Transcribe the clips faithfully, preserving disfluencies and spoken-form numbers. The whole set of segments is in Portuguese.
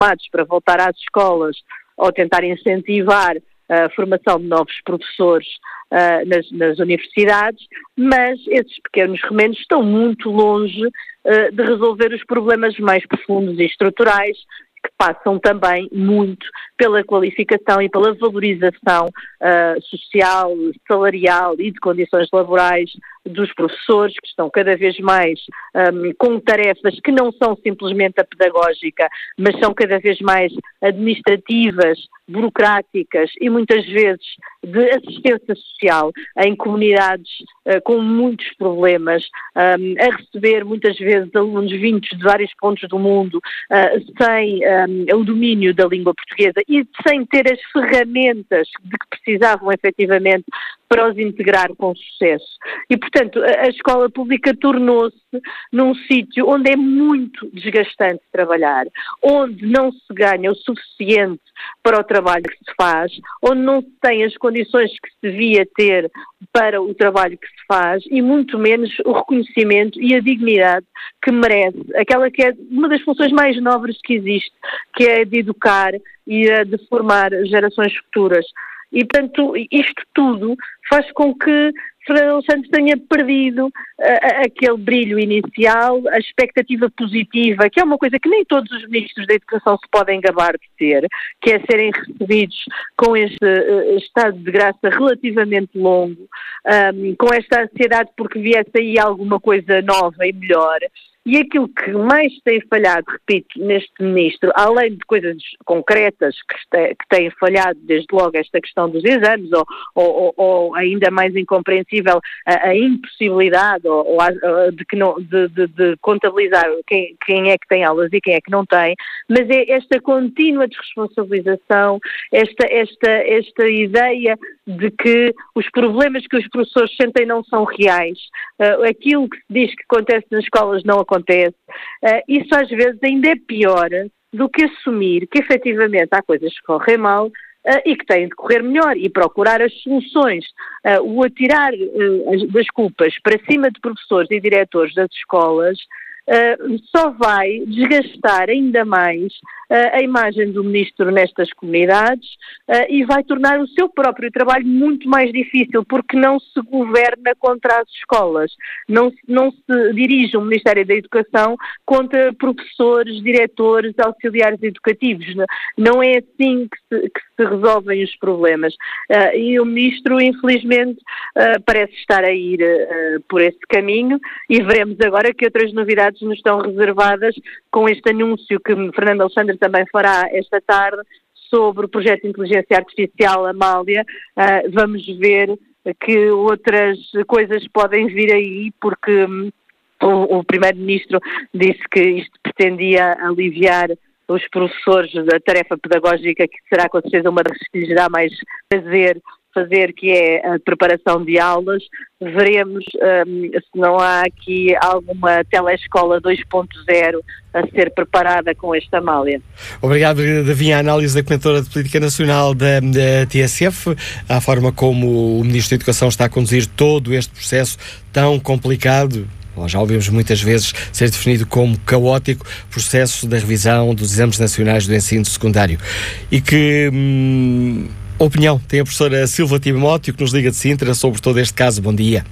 formados para voltar às escolas ou tentar incentivar a formação de novos professores uh, nas, nas universidades, mas esses pequenos remendos estão muito longe uh, de resolver os problemas mais profundos e estruturais, que passam também muito pela qualificação e pela valorização uh, social, salarial e de condições laborais dos professores, que estão cada vez mais um, com tarefas que não são simplesmente a pedagógica, mas são cada vez mais administrativas, burocráticas e muitas vezes de assistência social em comunidades uh, com muitos problemas, um, a receber muitas vezes alunos vindos de vários pontos do mundo uh, sem um, o domínio da língua portuguesa e sem ter as ferramentas de que precisavam efetivamente para os integrar com sucesso. E, portanto, a, a escola pública tornou-se num sítio onde é muito desgastante trabalhar, onde não se ganha o suficiente para o trabalho que se faz, onde não se tem as condições que se devia ter para o trabalho que se faz e muito menos o reconhecimento e a dignidade que merece, aquela que é uma das funções mais nobres que existe, que é de educar e a de formar gerações futuras. E, portanto, isto tudo faz com que Fernando Santos tenha perdido uh, aquele brilho inicial, a expectativa positiva, que é uma coisa que nem todos os ministros da Educação se podem gabar de ter, que é serem recebidos com este uh, estado de graça relativamente longo, um, com esta ansiedade porque viesse aí alguma coisa nova e melhor. E aquilo que mais tem falhado, repito, neste ministro, além de coisas concretas que, este, que têm falhado, desde logo esta questão dos exames, ou, ou, ou ainda mais incompreensível, a, a impossibilidade ou, ou a, a, de, que não, de, de, de contabilizar quem, quem é que tem aulas e quem é que não tem, mas é esta contínua desresponsabilização, esta, esta, esta ideia de que os problemas que os professores sentem não são reais, uh, aquilo que se diz que acontece nas escolas não acontece, uh, isso às vezes ainda é pior do que assumir que efetivamente há coisas que correm mal uh, e que têm de correr melhor e procurar as soluções. Uh, o atirar uh, as, das culpas para cima de professores e diretores das escolas Uh, só vai desgastar ainda mais uh, a imagem do ministro nestas comunidades uh, e vai tornar o seu próprio trabalho muito mais difícil, porque não se governa contra as escolas, não se, não se dirige o Ministério da Educação contra professores, diretores, auxiliares educativos. Não é assim que se, que se resolvem os problemas. Uh, e o ministro, infelizmente, uh, parece estar a ir uh, por esse caminho e veremos agora que outras novidades nos estão reservadas com este anúncio que Fernando Alexandre também fará esta tarde sobre o projeto de inteligência artificial Amália. Uh, vamos ver que outras coisas podem vir aí, porque um, o, o primeiro-ministro disse que isto pretendia aliviar os professores da tarefa pedagógica, que será com certeza uma das que lhes dá mais prazer fazer, que é a preparação de aulas. Veremos um, se não há aqui alguma telescola dois ponto zero a ser preparada com esta Amália. Obrigado, Davi. A análise da comentadora de Política Nacional da, da T S F, à forma como o Ministro da Educação está a conduzir todo este processo tão complicado. Nós já ouvimos muitas vezes ser definido como caótico, processo da revisão dos exames nacionais do ensino secundário. E que hum, opinião tem a professora Silva Timóteo, que nos liga de Sintra, sobre todo este caso? Bom dia.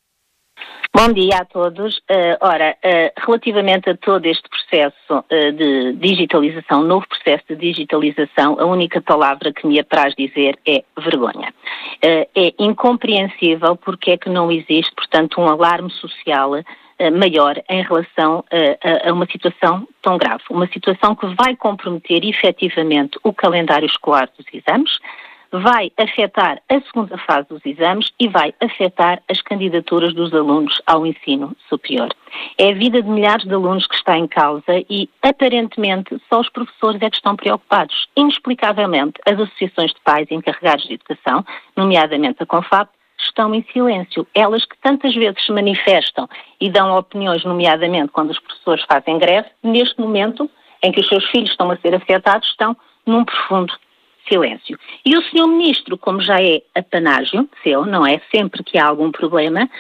Bom dia a todos. Uh, ora, uh, relativamente a todo este processo uh, de digitalização, novo processo de digitalização, a única palavra que me apraz dizer é vergonha. Uh, é incompreensível porque é que não existe, portanto, um alarme social uh, maior em relação uh, a, a uma situação tão grave. Uma situação que vai comprometer efetivamente o calendário escolar dos exames, vai afetar a segunda fase dos exames e vai afetar as candidaturas dos alunos ao ensino superior. É a vida de milhares de alunos que está em causa e, aparentemente, só os professores é que estão preocupados. Inexplicavelmente, as associações de pais encarregados de educação, nomeadamente a CONFAP, estão em silêncio. Elas que tantas vezes se manifestam e dão opiniões, nomeadamente quando os professores fazem greve, neste momento em que os seus filhos estão a ser afetados, estão num profundo silêncio. E o senhor Ministro, como já é apanágio seu, não é? Sempre que há algum problema,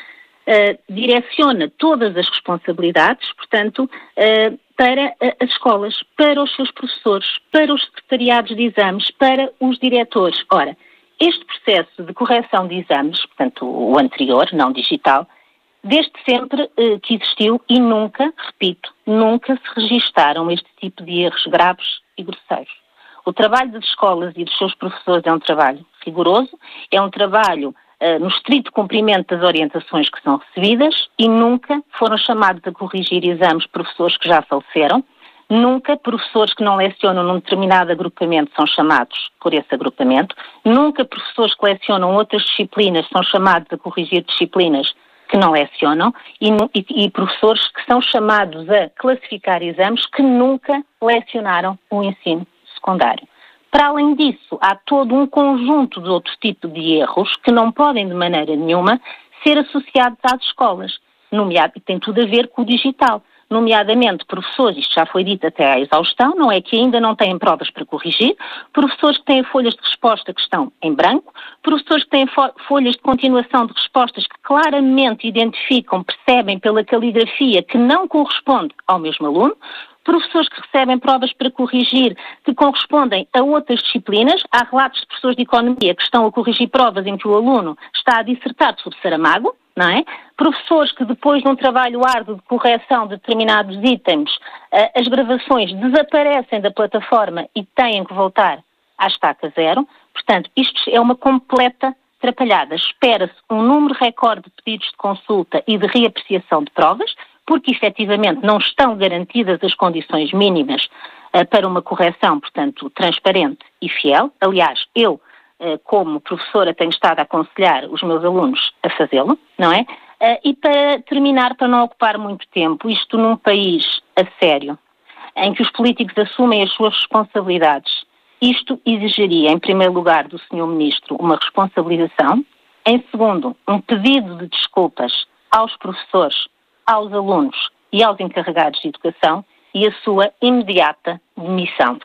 uh, direciona todas as responsabilidades, portanto, uh, para uh, as escolas, para os seus professores, para os secretariados de exames, para os diretores. Ora, este processo de correção de exames, portanto, o anterior, não digital, desde sempre uh, que existiu e nunca, repito, nunca se registaram este tipo de erros graves e grosseiros. O trabalho das escolas e dos seus professores é um trabalho rigoroso, é um trabalho uh, no estrito cumprimento das orientações que são recebidas e nunca foram chamados a corrigir exames professores que já faleceram, nunca professores que não lecionam num determinado agrupamento são chamados por esse agrupamento, nunca professores que lecionam outras disciplinas são chamados a corrigir disciplinas que não lecionam e, e, e professores que são chamados a classificar exames que nunca lecionaram o ensino secundário. Para além disso, há todo um conjunto de outro tipo de erros que não podem de maneira nenhuma ser associados às escolas, nomeado, e tem tudo a ver com o digital, nomeadamente professores, isto já foi dito até à exaustão, não é que ainda não têm provas para corrigir, professores que têm folhas de resposta que estão em branco, professores que têm fo- folhas de continuação de respostas que claramente identificam, percebem pela caligrafia que não corresponde ao mesmo aluno, professores que recebem provas para corrigir que correspondem a outras disciplinas. Há relatos de professores de economia que estão a corrigir provas em que o aluno está a dissertar sobre Saramago, não é? Professores que depois de um trabalho árduo de correção de determinados itens, as gravações desaparecem da plataforma e têm que voltar à estaca zero. Portanto, isto é uma completa atrapalhada. Espera-se um número recorde de pedidos de consulta e de reapreciação de provas, porque efetivamente não estão garantidas as condições mínimas uh, para uma correção, portanto, transparente e fiel. Aliás, eu, uh, como professora, tenho estado a aconselhar os meus alunos a fazê-lo, não é? Uh, e para terminar, para não ocupar muito tempo, isto num país a sério, em que os políticos assumem as suas responsabilidades, isto exigiria, em primeiro lugar, do senhor Ministro uma responsabilização, em segundo, um pedido de desculpas aos professores, aos alunos e aos encarregados de educação e a sua imediata demissão.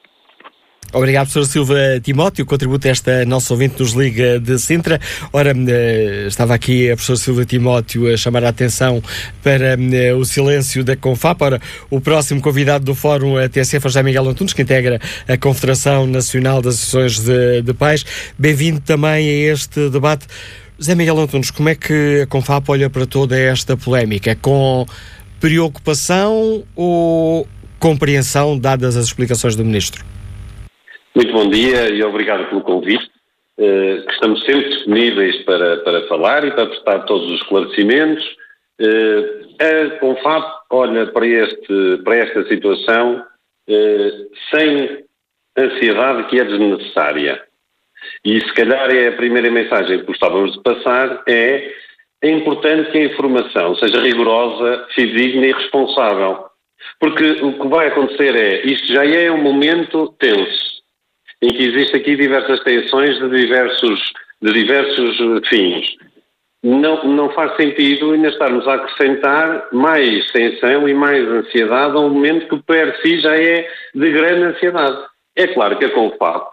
Obrigado, professor Silva Timóteo. O contributo esta nossa ouvinte nos liga de Sintra. Ora, estava aqui a professora Silva Timóteo a chamar a atenção para o silêncio da CONFAP. Ora, o próximo convidado do Fórum T S F é José Miguel Antunes, que integra a Confederação Nacional das Associações de, de Pais. Bem-vindo também a este debate. José Miguel Antunes, como é que a CONFAP olha para toda esta polémica? Com preocupação ou compreensão, dadas as explicações do Ministro? Muito bom dia e obrigado pelo convite. Uh, estamos sempre disponíveis para, para falar e para prestar todos os esclarecimentos. Uh, a CONFAP olha para, este, para esta situação uh, sem ansiedade que é desnecessária. E se calhar é a primeira mensagem que gostávamos de passar, é, é importante que a informação seja rigorosa, fidedigna e responsável. Porque o que vai acontecer é, isto já é um momento tenso, em que existe aqui diversas tensões de diversos, de diversos fins. Não, não faz sentido ainda estarmos a acrescentar mais tensão e mais ansiedade a um momento que per si já é de grande ansiedade. É claro que a CONFAP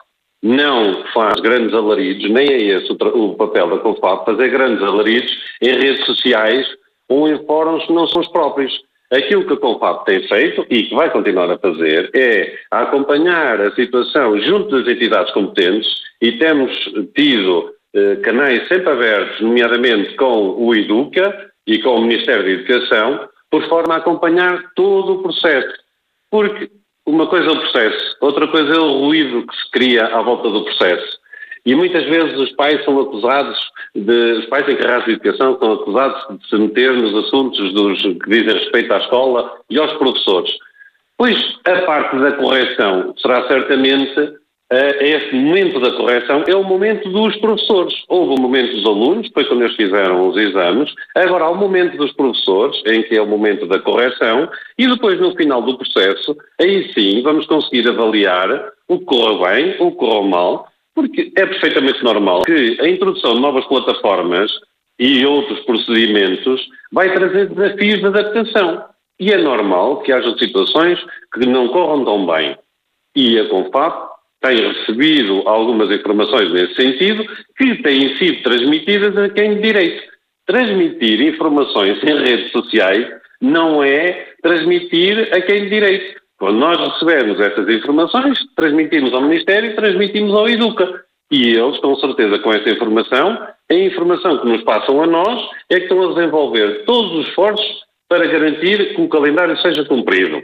não faz grandes alaridos, nem é esse o, o papel da CONFAP, fazer grandes alaridos em redes sociais ou em fóruns que não são os próprios. Aquilo que a CONFAP tem feito e que vai continuar a fazer é a acompanhar a situação junto das entidades competentes e temos tido eh, canais sempre abertos, nomeadamente com o EDUCA e com o Ministério da Educação, por forma a acompanhar todo o processo. Porque uma coisa é o processo, outra coisa é o ruído que se cria à volta do processo. E muitas vezes os pais são acusados, de, os pais encarregados de educação são acusados de se meter nos assuntos dos, que dizem respeito à escola e aos professores. Pois a parte da correção será certamente, uh, esse momento da correção é o momento dos professores. Houve o momento dos alunos, foi quando eles fizeram os exames, agora há o momento dos professores, em que é o momento da correção, e depois no final do processo, aí sim vamos conseguir avaliar o que correu bem, o que correu mal, porque é perfeitamente normal que a introdução de novas plataformas e outros procedimentos vai trazer desafios de adaptação. E é normal que haja situações que não corram tão bem. E a CONFAP tem recebido algumas informações nesse sentido que têm sido transmitidas a quem de direito. transmitir informações em redes sociais não é transmitir a quem de direito. Quando nós recebemos essas informações, transmitimos ao Ministério e transmitimos ao Educa. E eles, com certeza, com essa informação, a informação que nos passam a nós é que estão a desenvolver todos os esforços para garantir que o calendário seja cumprido.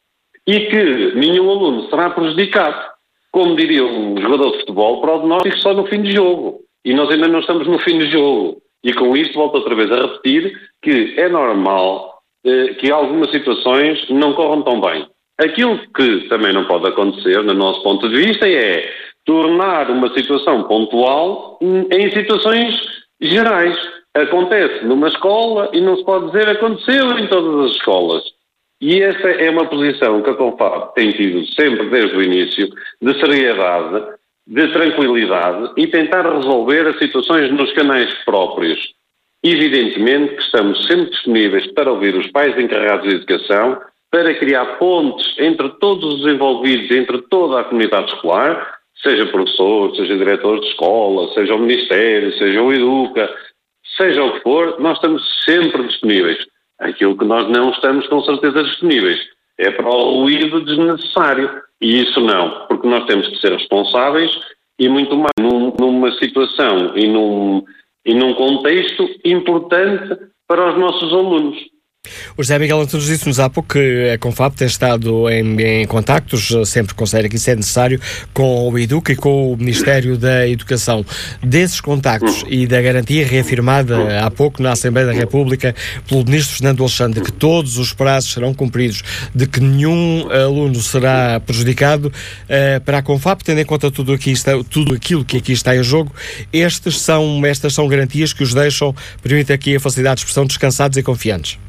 E que nenhum aluno será prejudicado. Como diria um jogador de futebol, prognóstico só no fim de jogo. E nós ainda não estamos no fim de jogo. E com isto volto outra vez a repetir que é normal eh, que algumas situações não corram tão bem. Aquilo que também não pode acontecer, no nosso ponto de vista, é tornar uma situação pontual em situações gerais. Acontece numa escola e não se pode dizer aconteceu em todas as escolas. E essa é uma posição que a Confab tem tido sempre desde o início, de seriedade, de tranquilidade e tentar resolver as situações nos canais próprios. Evidentemente que estamos sempre disponíveis para ouvir os pais encarregados de educação, para criar pontes entre todos os envolvidos, entre toda a comunidade escolar, seja professores, seja diretores de escola, seja o Ministério, seja o Educa, seja o que for, nós estamos sempre disponíveis. Aquilo que nós não estamos com certeza disponíveis é para o ruído desnecessário. E isso não, porque nós temos que ser responsáveis e muito mais num, numa situação e num, e num contexto importante para os nossos alunos. O José Miguel Antunes disse-nos há pouco que a Confab tem estado em, em contactos, sempre considera que isso é necessário, com o Educa e com o Ministério da Educação. Desses contactos e da garantia reafirmada há pouco na Assembleia da República pelo Ministro Fernando Alexandre, que todos os prazos serão cumpridos, de que nenhum aluno será prejudicado, eh, para a Confab, tendo em conta tudo, aqui está, tudo aquilo que aqui está em jogo, estes são, estas são garantias que os deixam, permite aqui a facilidade de expressão, descansados e confiantes.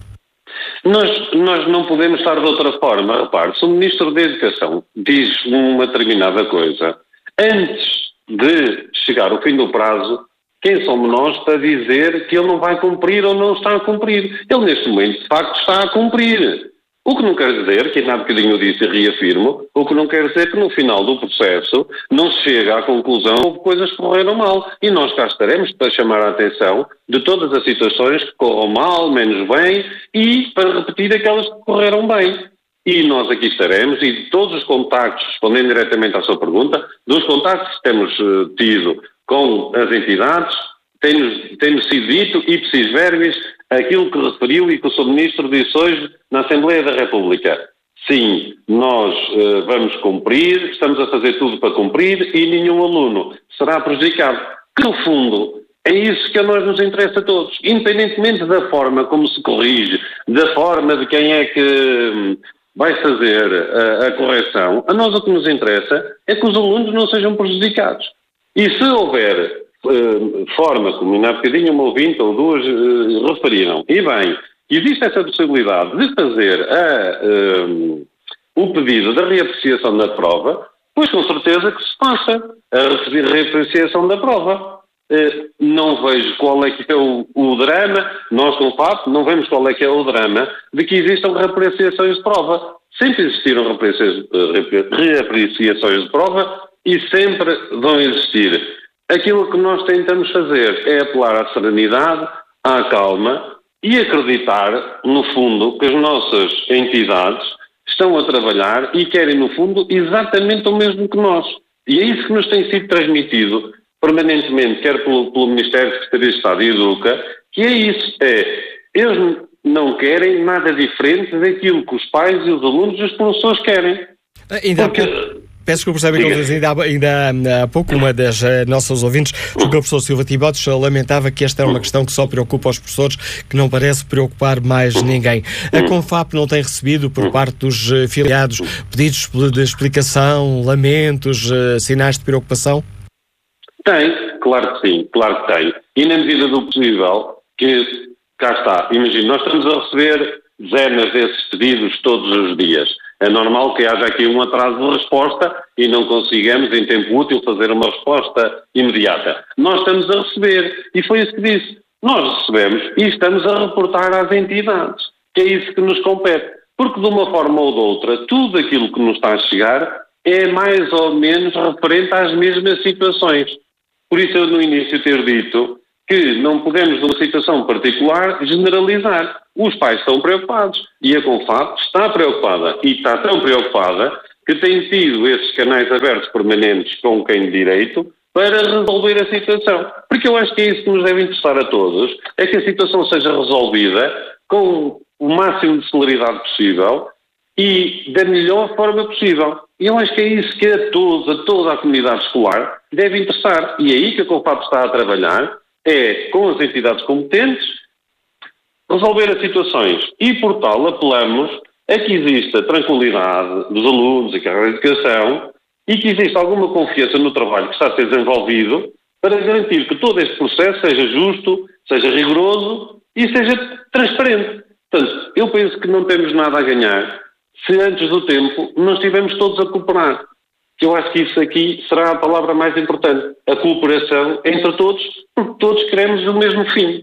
Nós, nós não podemos estar de outra forma. Repare, se o Ministro da Educação diz uma determinada coisa, antes de chegar ao fim do prazo, quem somos nós para dizer que ele não vai cumprir ou não está a cumprir? Ele, neste momento, de facto, está a cumprir. O que não quer dizer, que há bocadinho eu disse e reafirmo, o que não quer dizer que no final do processo não se chega à conclusão que houve coisas que correram mal. E nós cá estaremos para chamar a atenção de todas as situações que corram mal, menos bem, e para repetir aquelas que correram bem. E nós aqui estaremos, e de todos os contactos, respondendo diretamente à sua pergunta, dos contactos que temos uh, tido com as entidades, tem-nos, tem-nos sido dito, ipsis verbis, aquilo que referiu e que o senhor Ministro disse hoje na Assembleia da República. Sim, nós uh, vamos cumprir, estamos a fazer tudo para cumprir e nenhum aluno será prejudicado. Que, no fundo, é isso que a nós nos interessa a todos. Independentemente da forma como se corrige, da forma de quem é que hum, vai fazer a, a correção, a nós o que nos interessa é que os alunos não sejam prejudicados. E se houver Uh, forma, como na bocadinho uma ouvinte ou duas uh, referiram, e bem, existe essa possibilidade de fazer a, uh, o pedido da reapreciação da prova, pois com certeza que se faça a reapreciação da prova. Uh, não vejo qual é que é o, o drama, nós com o fato não vemos qual é que é o drama de que existam reapreciações de prova. Sempre existiram reapreciações de prova e sempre vão existir. Aquilo que nós tentamos fazer é apelar à serenidade, à calma e acreditar, no fundo, que as nossas entidades estão a trabalhar e querem, no fundo, exatamente o mesmo que nós. E é isso que nos tem sido transmitido permanentemente, quer pelo, pelo Ministério da Secretaria de Estado e Educa, que é isso, é, eles não querem nada diferente daquilo que os pais e os alunos e os professores querem. Ainda Porque... há... Peço desculpa, José Miguel, ainda, ainda há pouco uma das uh, nossas ouvintes, o professor Silva Tibotes, lamentava que esta é uma questão que só preocupa os professores, que não parece preocupar mais ninguém. A Confab não tem recebido por parte dos uh, filiados pedidos de explicação, lamentos, uh, sinais de preocupação? Tem, claro que sim, claro que tem. E na medida do possível, que cá está, imagino, nós estamos a receber dezenas desses pedidos todos os dias. É normal que haja aqui um atraso de resposta e não consigamos, em tempo útil, fazer uma resposta imediata. Nós estamos a receber, e foi isso que disse. Nós recebemos e estamos a reportar às entidades, que é isso que nos compete. Porque, de uma forma ou de outra, tudo aquilo que nos está a chegar é mais ou menos referente às mesmas situações. Por isso eu, no início, ter dito que não podemos, numa situação particular, generalizar. Os pais estão preocupados e a CONFAP está preocupada e está tão preocupada que tem tido esses canais abertos permanentes com quem de direito para resolver a situação. Porque eu acho que é isso que nos deve interessar a todos, é que a situação seja resolvida com o máximo de celeridade possível e da melhor forma possível. E eu acho que é isso que a todos, a toda a comunidade escolar, deve interessar. E é aí que a CONFAP está a trabalhar, é com as entidades competentes, resolver as situações. E por tal, apelamos a que exista tranquilidade dos alunos e carreira de educação e que exista alguma confiança no trabalho que está a ser desenvolvido para garantir que todo este processo seja justo, seja rigoroso e seja transparente. Portanto, eu penso que não temos nada a ganhar se antes do tempo não estivermos todos a cooperar. Que eu acho que isso aqui será a palavra mais importante. A cooperação entre todos, porque todos queremos o mesmo fim.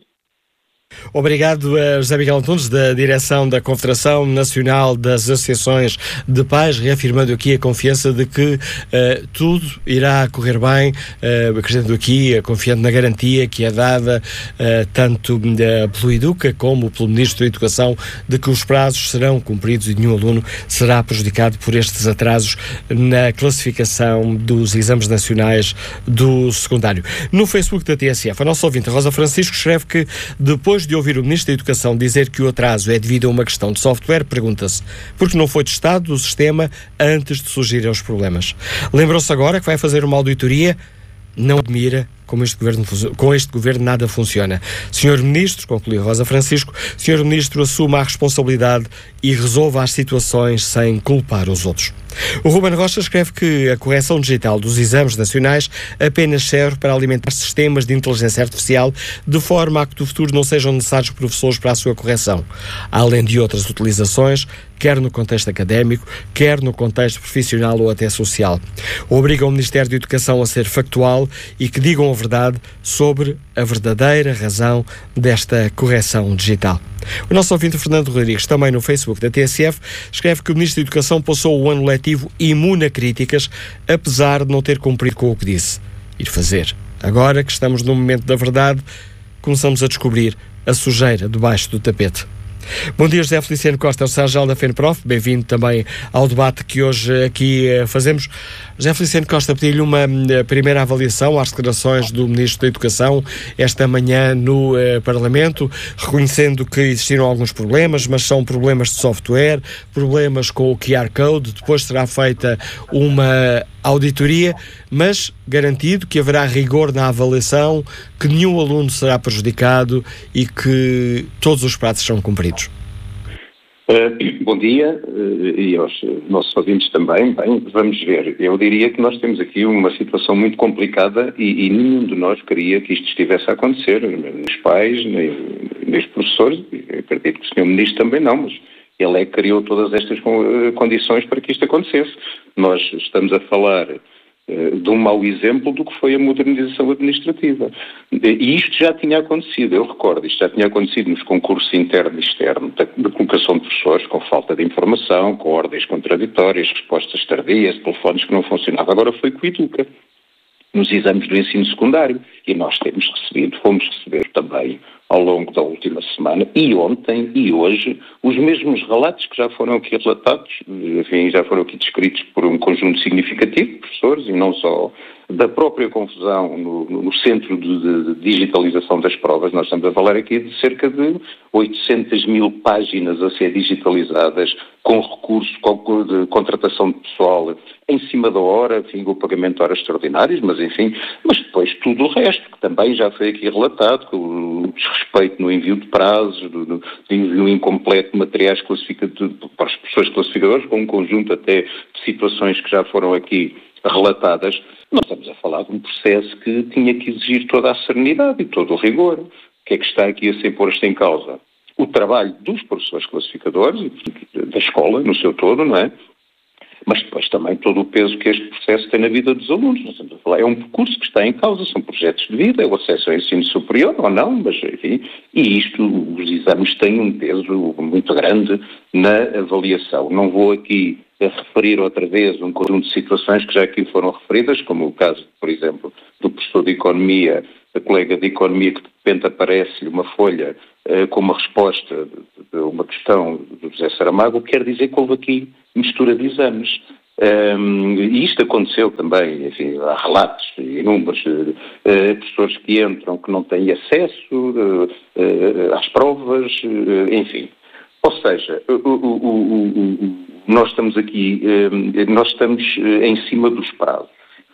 Obrigado a José Miguel Antunes, da direção da Confederação Nacional das Associações de Pais, reafirmando aqui a confiança de que uh, tudo irá correr bem, uh, acrescentando aqui, uh, confiando na garantia que é dada uh, tanto uh, pelo Educa como pelo Ministro da Educação, de que os prazos serão cumpridos e nenhum aluno será prejudicado por estes atrasos na classificação dos exames nacionais do secundário. No Facebook da T S F, a nossa ouvinte Rosa Francisco escreve que depois de ouvir o Ministro da Educação dizer que o atraso é devido a uma questão de software, pergunta-se por que não foi testado o sistema antes de surgirem os problemas. Lembrou-se agora que vai fazer uma auditoria? Não admira, como este governo, com este governo nada funciona. senhor Ministro, concluiu Rosa Francisco, senhor Ministro assuma a responsabilidade e resolva as situações sem culpar os outros. O Ruben Rocha escreve que a correção digital dos exames nacionais apenas serve para alimentar sistemas de inteligência artificial de forma a que no futuro não sejam necessários professores para a sua correção, além de outras utilizações, quer no contexto académico, quer no contexto profissional ou até social. Obriga o Ministério da Educação a ser factual e que digam a verdade sobre a verdadeira razão desta correção digital. O nosso ouvinte Fernando Rodrigues, também no Facebook da T S F, escreve que o Ministro da Educação passou o ano letivo imune a críticas, apesar de não ter cumprido com o que disse. Ir fazer. Agora que estamos no momento da verdade, começamos a descobrir a sujeira debaixo do tapete. Bom dia, José Feliciano Costa, o Sarjal da FENPROF, bem-vindo também ao debate que hoje aqui fazemos. José Feliciano Costa, pedi-lhe uma primeira avaliação às declarações do Ministro da Educação esta manhã no eh, Parlamento, reconhecendo que existiram alguns problemas, mas são problemas de software, problemas com o Q R Code, depois será feita uma auditoria, mas garantido que haverá rigor na avaliação, que nenhum aluno será prejudicado e que todos os prazos são cumpridos. Uh, bom dia, uh, e aos nossos ouvintes também. Bem, vamos ver. Eu diria que nós temos aqui uma situação muito complicada e, e nenhum de nós queria que isto estivesse a acontecer, nem os pais, nem, nem os professores, eu acredito que o senhor Ministro também não, mas ele é que criou todas estas condições para que isto acontecesse. Nós estamos a falar de um mau exemplo do que foi a modernização administrativa. E isto já tinha acontecido, eu recordo, isto já tinha acontecido nos concursos interno e externo, de colocação de professores com falta de informação, com ordens contraditórias, respostas tardias, telefones que não funcionavam. Agora foi com o Educa, nos exames do ensino secundário, e nós temos recebido, fomos receber também ao longo da última semana, e ontem e hoje, os mesmos relatos que já foram aqui relatados, enfim, já foram aqui descritos por um conjunto significativo de professores, e não só da própria confusão no, no centro de, de digitalização das provas. Nós estamos a falar aqui de cerca de oitocentas mil páginas a ser digitalizadas, com recurso de contratação de pessoal em cima da hora, enfim, o pagamento de horas extraordinárias, mas enfim, mas depois tudo o resto, que também já foi aqui relatado, que o desrespeito no envio de prazos, do, do envio incompleto de materiais classificados para as pessoas classificadoras, com um conjunto até de situações que já foram aqui relatadas. Nós estamos a falar de um processo que tinha que exigir toda a serenidade e todo o rigor. O que é que está aqui a ser posto em causa? O trabalho dos professores classificadores, da escola no seu todo, não é? Mas depois também todo o peso que este processo tem na vida dos alunos. Nós estamos a falar, é um percurso que está em causa, são projetos de vida, é o acesso ao ensino superior ou não, mas enfim, e isto, os exames têm um peso muito grande na avaliação. Não vou aqui a referir outra vez um conjunto de situações que já aqui foram referidas, como o caso, por exemplo, do professor de Economia a colega de Economia, que de repente aparece uma folha uh, com uma resposta de, de uma questão do José Saramago, quer dizer que houve aqui mistura de exames. Um, e isto aconteceu também, enfim, há relatos inúmeros, uh, uh, professores que entram que não têm acesso uh, uh, às provas, uh, enfim. Ou seja, uh, uh, uh, uh, uh, nós estamos aqui, uh, nós estamos uh, em cima dos prazos.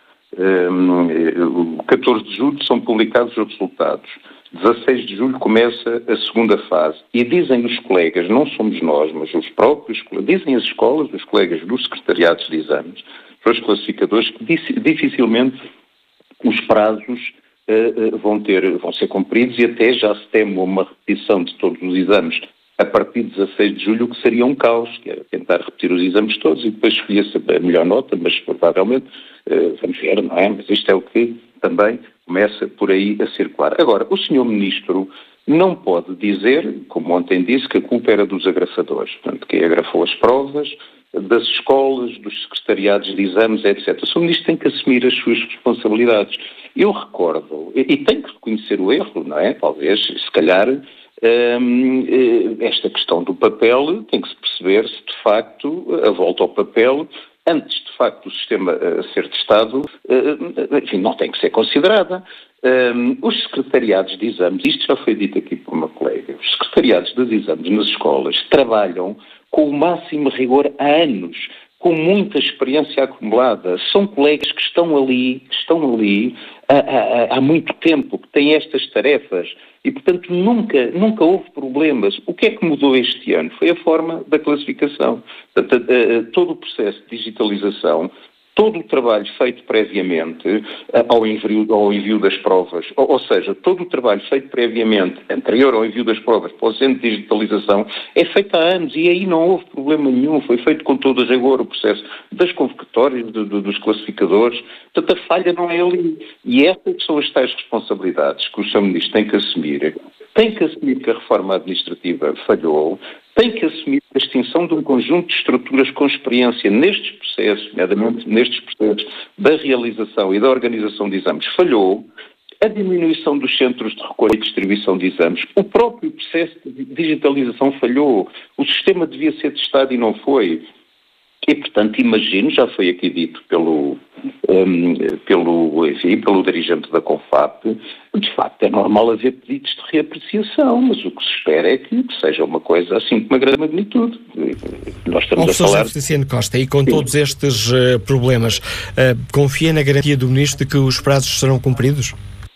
Um, uh, catorze de julho são publicados os resultados. dezasseis de julho começa a segunda fase e dizem os colegas, não somos nós, mas os próprios, dizem as escolas, os colegas dos secretariados de exames, os classificadores, que dificilmente os prazos uh, vão, ter, vão ser cumpridos e até já se teme uma repetição de todos os exames a partir de dezasseis de julho, que seria um caos, que era tentar repetir os exames todos e depois escolher-se a melhor nota, mas provavelmente, uh, vamos ver, não é? Mas isto é o que também começa por aí a circular. Agora, o senhor Ministro não pode dizer, como ontem disse, que a culpa era dos agrafadores, portanto, quem agrafou as provas, das escolas, dos secretariados de exames, etcétera. O senhor Ministro tem que assumir as suas responsabilidades. Eu recordo, e, e tem que reconhecer o erro, não é? Talvez, se calhar, hum, esta questão do papel tem que se perceber se, de facto, a volta ao papel, antes, de facto, do sistema uh, ser testado, uh, enfim, não tem que ser considerada. Um, os secretariados de exames, isto já foi dito aqui por uma colega, os secretariados de exames nas escolas trabalham com o máximo rigor há anos, com muita experiência acumulada. São colegas que estão ali, que estão ali há, há, há muito tempo, que têm estas tarefas e, portanto, nunca, nunca houve problemas. O que é que mudou este ano? Foi a forma da classificação. Portanto, todo o processo de digitalização, todo o trabalho feito previamente ao envio, ao envio das provas, ou, ou seja, todo o trabalho feito previamente, anterior ao envio das provas para o centro de digitalização, é feito há anos e aí não houve problema nenhum, foi feito com todo rigor o processo das convocatórias, de, de, dos classificadores, portanto a falha não é ali. E essas são as tais responsabilidades que o senhor Ministro tem que assumir. Tem que assumir que a reforma administrativa falhou, tem que assumir a extinção de um conjunto de estruturas com experiência nestes processos, nomeadamente nestes processos da realização e da organização de exames, falhou, a diminuição dos centros de recolha e distribuição de exames, o próprio processo de digitalização falhou, o sistema devia ser testado e não foi. E, portanto, imagino, já foi aqui dito pelo, um, pelo, enfim, pelo dirigente da CONFAP, de facto é normal haver pedidos de reapreciação, mas o que se espera é que seja uma coisa assim com uma grande magnitude. Nós estamos Professor a falar... José Feliciano Costa, e com Sim. todos estes uh, problemas, uh, confia na garantia do Ministro de que os prazos serão cumpridos?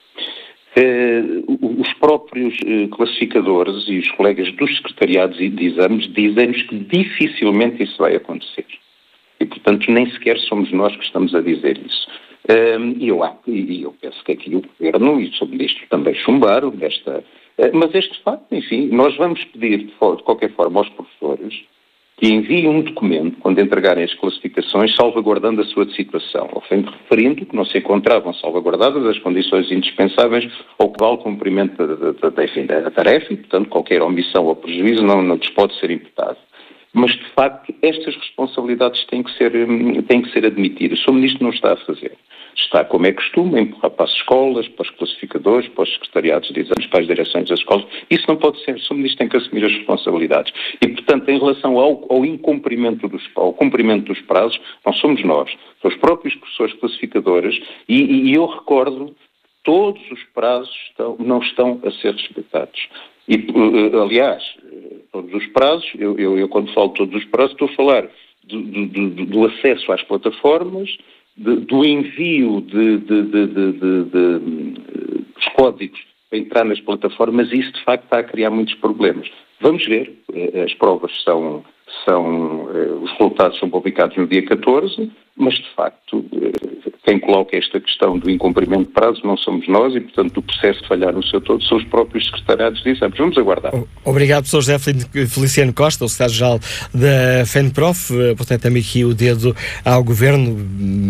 Uh, os próprios uh, classificadores e os colegas dos secretariados de exames dizem-nos que dificilmente isso vai acontecer. E, portanto, nem sequer somos nós que estamos a dizer isso. Um, e, eu, e eu penso que aqui o Governo e o senhor Ministro também chumbaram nesta... Uh, mas este facto, enfim, nós vamos pedir de, de qualquer forma aos professores que enviem um documento, quando entregarem as classificações, salvaguardando a sua situação, ou seja, referindo que não se encontravam salvaguardadas as condições indispensáveis ao que vale o cumprimento da, da, da, enfim, da tarefa e, portanto, qualquer omissão ou prejuízo não, não lhes pode ser imputado. Mas, de facto, estas responsabilidades têm que ser, têm que ser admitidas. O senhor Ministro não está a fazer. Está, como é costume, a empurrar para as escolas, para os classificadores, para os secretariados de exames, para as direções das escolas. Isso não pode ser. O senhor Ministro tem que assumir as responsabilidades. E, portanto, em relação ao, ao incumprimento dos, ao cumprimento dos prazos, não somos nós. São os próprios professores classificadores e, e eu recordo que todos os prazos estão, não estão a ser respeitados. E, aliás, todos os prazos, eu, eu, eu quando falo de todos os prazos, estou a falar do, do, do, do acesso às plataformas, de, do envio de, de, de, de, de, de, dos códigos para entrar nas plataformas, e isso de facto está a criar muitos problemas. Vamos ver, as provas são, são os resultados são publicados no dia catorze, mas de facto quem coloca esta questão do incumprimento de prazos não somos nós e, portanto, o processo de falhar no seu todo são os próprios secretariados de exames. Vamos aguardar. Obrigado, professor José Feliciano Costa, o secretário-geral da FENPROF. Portanto, também aqui o dedo ao Governo e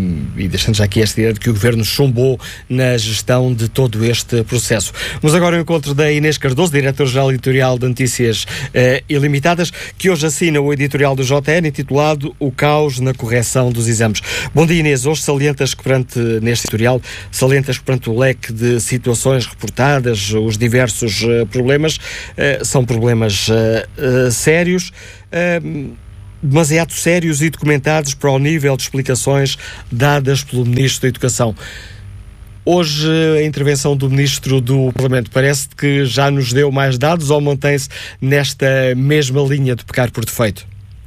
deixando já aqui esta ideia de que o Governo chumbou na gestão de todo este processo. Vamos agora ao encontro da Inês Cardoso, diretora-geral editorial de Notícias uh, Ilimitadas, que hoje assina o editorial do J N intitulado O Caos na Correção dos Exames. Bom dia, Inês. Hoje salientas que perante, neste editorial, salientas que perante o leque de situações reportadas, os diversos uh, problemas, uh, são problemas uh, uh, sérios, uh, demasiado sérios e documentados para o nível de explicações dadas pelo Ministro da Educação. Hoje, a intervenção do Ministro do Parlamento parece que já nos deu mais dados ou mantém-se nesta mesma linha de pecar por defeito?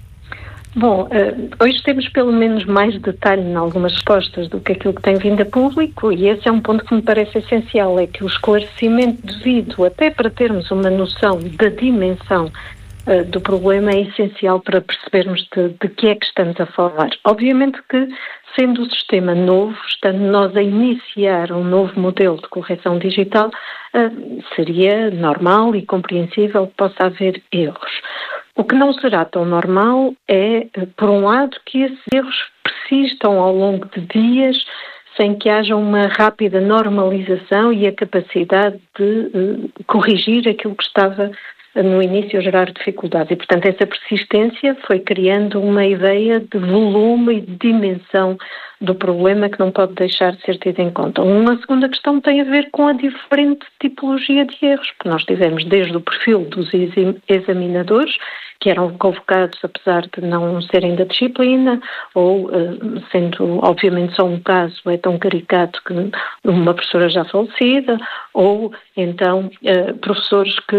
Bom, hoje temos pelo menos mais detalhe em algumas respostas do que aquilo que tem vindo a público, e esse é um ponto que me parece essencial, é que o esclarecimento devido, até para termos uma noção da dimensão uh, do problema, é essencial para percebermos de, de que é que estamos a falar. Obviamente que, sendo o sistema novo, estando nós a iniciar um novo modelo de correção digital, uh, seria normal e compreensível que possa haver erros. O que não será tão normal é, por um lado, que esses erros persistam ao longo de dias sem que haja uma rápida normalização e a capacidade de uh, corrigir aquilo que estava uh, no início a gerar dificuldades. E, portanto, essa persistência foi criando uma ideia de volume e de dimensão do problema que não pode deixar de ser tido em conta. Uma segunda questão tem a ver com a diferente tipologia de erros, porque nós tivemos desde o perfil dos examinadores, que eram convocados apesar de não serem da disciplina, ou, sendo obviamente só um caso, é tão caricato que uma professora já falecida, ou então professores que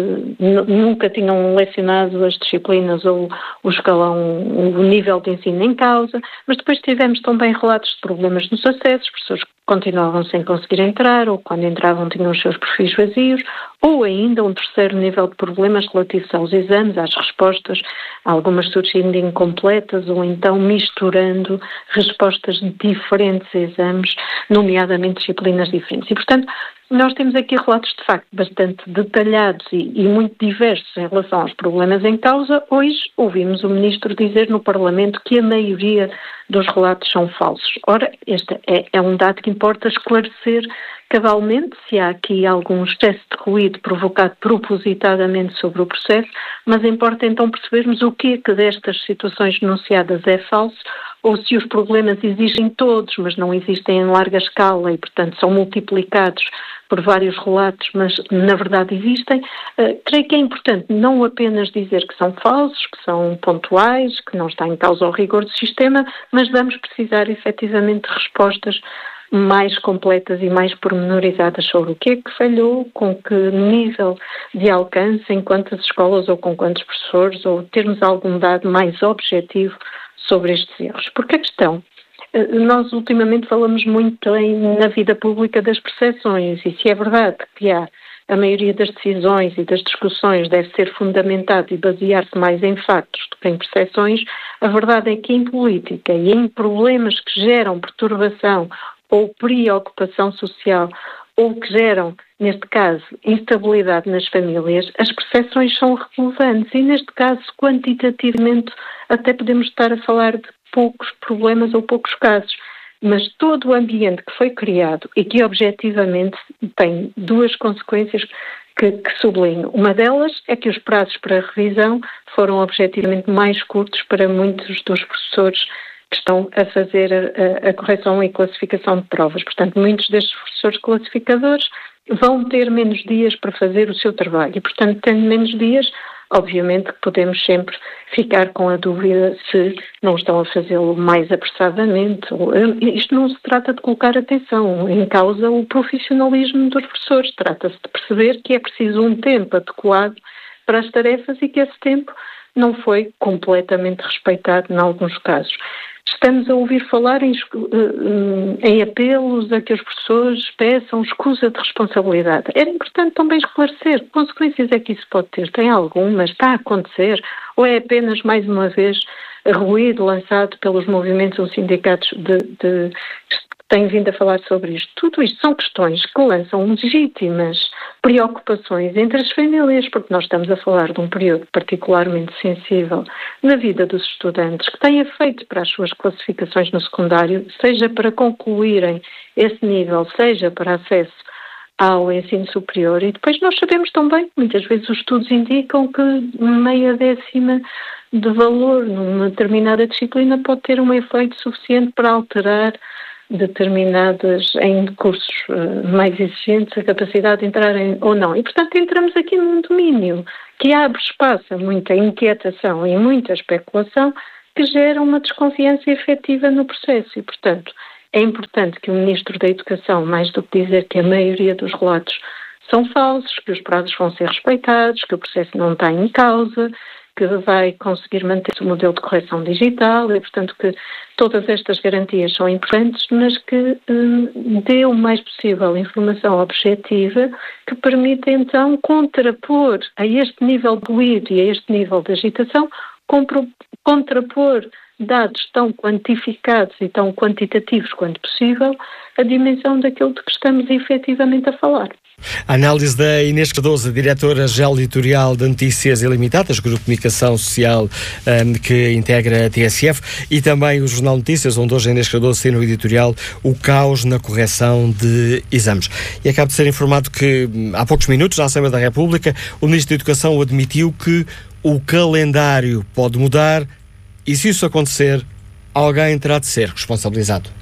nunca tinham lecionado as disciplinas ou o escalão, o nível de ensino em causa, mas depois tivemos também relatos de problemas nos acessos, professores que continuavam sem conseguir entrar, ou quando entravam tinham os seus perfis vazios, ou ainda um terceiro nível de problemas relativos aos exames, às respostas, algumas surgindo incompletas, ou então misturando respostas de diferentes exames, nomeadamente disciplinas diferentes. E, portanto, nós temos aqui relatos de facto bastante detalhados e, e muito diversos em relação aos problemas em causa. Hoje ouvimos o Ministro dizer no Parlamento que a maioria dos relatos são falsos. Ora, este é, é um dado que importa esclarecer cabalmente, se há aqui algum excesso de ruído provocado propositadamente sobre o processo, mas importa então percebermos o que é que destas situações denunciadas é falso, ou se os problemas existem todos, mas não existem em larga escala e, portanto, são multiplicados por vários relatos, mas na verdade existem. Uh, creio que é importante não apenas dizer que são falsos, que são pontuais, que não está em causa o rigor do sistema, mas vamos precisar efetivamente de respostas mais completas e mais pormenorizadas sobre o que é que falhou, com que nível de alcance, em quantas escolas ou com quantos professores, ou termos algum dado mais objetivo sobre estes erros. Porque a questão, nós ultimamente falamos muito em, na vida pública das percepções, e se é verdade que há a maioria das decisões e das discussões deve ser fundamentado e basear-se mais em factos do que em percepções, a verdade é que em política e em problemas que geram perturbação ou preocupação social, ou que geram, neste caso, instabilidade nas famílias, as percepções são relevantes e, neste caso, quantitativamente, até podemos estar a falar de poucos problemas ou poucos casos. Mas todo o ambiente que foi criado e que, objetivamente, tem duas consequências que, que sublinho. Uma delas é que os prazos para revisão foram, objetivamente, mais curtos para muitos dos professores que estão a fazer a, a correção e classificação de provas. Portanto, muitos destes professores classificadores vão ter menos dias para fazer o seu trabalho e, portanto, tendo menos dias, obviamente que podemos sempre ficar com a dúvida se não estão a fazê-lo mais apressadamente. Isto não se trata de colocar atenção em causa o profissionalismo dos professores. Trata-se de perceber que é preciso um tempo adequado para as tarefas e que esse tempo não foi completamente respeitado em alguns casos. Estamos a ouvir falar em, em apelos a que os professores peçam escusa de responsabilidade. Era importante também esclarecer que consequências é que isso pode ter. Tem alguma? Está a acontecer? Ou é apenas, mais uma vez, ruído lançado pelos movimentos ou sindicatos de, de, que têm vindo a falar sobre isto. Tudo isto são questões que lançam legítimas preocupações entre as famílias, porque nós estamos a falar de um período particularmente sensível na vida dos estudantes, que têm efeito para as suas classificações no secundário, seja para concluírem esse nível, seja para acesso ao ensino superior. E depois nós sabemos também, muitas vezes os estudos indicam que meia décima de valor numa determinada disciplina pode ter um efeito suficiente para alterar determinadas, em cursos uh, mais exigentes, a capacidade de entrar em, ou não. E, portanto, entramos aqui num domínio que abre espaço a muita inquietação e muita especulação que gera uma desconfiança efetiva no processo. E, portanto, é importante que o Ministro da Educação, mais do que dizer que a maioria dos relatos são falsos, que os prazos vão ser respeitados, que o processo não está em causa, que vai conseguir manter-se o modelo de correção digital e, portanto, que todas estas garantias são importantes, mas que hum, dê o mais possível informação objetiva que permita, então, contrapor a este nível de ruído e a este nível de agitação, compro, contrapor dados tão quantificados e tão quantitativos quanto possível a dimensão daquilo de que estamos efetivamente a falar. A análise da Inês Cardoso, diretora-geral editorial de Notícias Ilimitadas, Grupo de Comunicação Social um, que integra a T S F, e também o Jornal Notícias, onde hoje a Inês Cardoso tem no editorial o caos na correção de exames. E acabo de ser informado que há poucos minutos, na Assembleia da República, o Ministro da Educação admitiu que o calendário pode mudar e, se isso acontecer, alguém terá de ser responsabilizado.